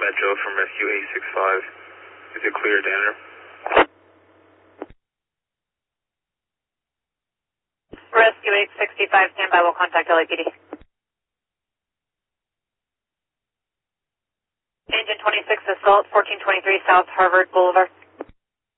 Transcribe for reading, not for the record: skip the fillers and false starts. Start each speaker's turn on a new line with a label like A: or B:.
A: Combat Joe from Rescue 865. Is it clear, Danner?
B: Rescue 865, standby, we'll contact LAPD. Engine 26, assault, 1423 South Harvard Boulevard.